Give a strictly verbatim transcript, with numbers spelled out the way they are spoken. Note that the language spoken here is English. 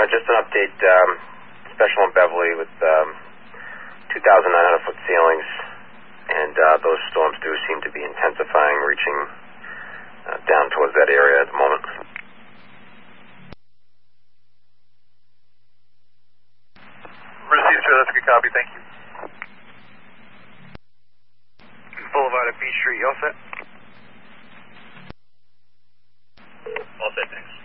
Uh, just an update, um, special in Beverly with um, two thousand nine hundred foot ceilings, and uh, those storms do seem to be intensifying, reaching uh, down towards that area at the moment. Received, sir. That's a good copy. Thank you. Boulevard at B Street, you all set? All set, thanks.